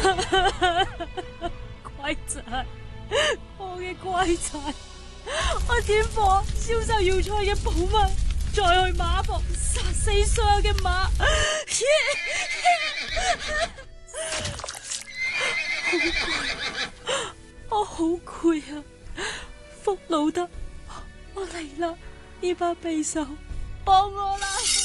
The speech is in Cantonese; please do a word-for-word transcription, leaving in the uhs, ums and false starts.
乖仔，我嘅乖仔，我點火燒晒要塞嘅寶物，再去馬房殺死所有嘅馬。好攰，我好攰啊！福老德，我嚟啦！呢把匕首，幫我啦！